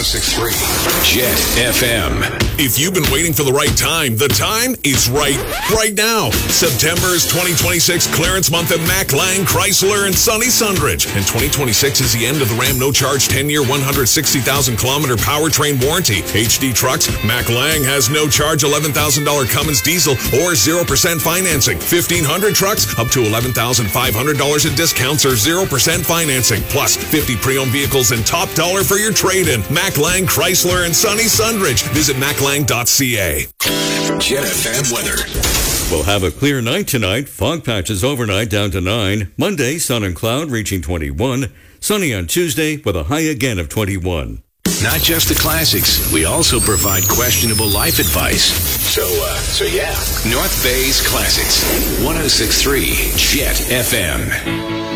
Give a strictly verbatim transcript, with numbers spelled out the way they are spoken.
oh six point three Jet F M. If you've been waiting for the right time, the time is right right now. September's twenty twenty-six clearance month at Mac Lang, Chrysler, and Sunny Sundridge. And twenty twenty-six is the end of the Ram no-charge ten-year, one hundred sixty thousand kilometer powertrain warranty. H D Trucks, Mac Lang has no-charge eleven thousand dollars Cummins diesel or zero percent financing. fifteen hundred trucks, up to eleven thousand five hundred dollars in discounts or zero percent financing. Plus, fifty pre-owned vehicles and top dollar for your trade-in. Mac Lang, Chrysler, and Sunny Sundridge. Visit mac lang dot c a. Jet F M weather. We'll have a clear night tonight. Fog patches overnight down to nine. Monday, sun and cloud reaching twenty-one. Sunny on Tuesday with a high again of twenty-one. Not just the classics, we also provide questionable life advice. So, uh, so yeah. North Bay's Classics. one oh six point three Jet F M.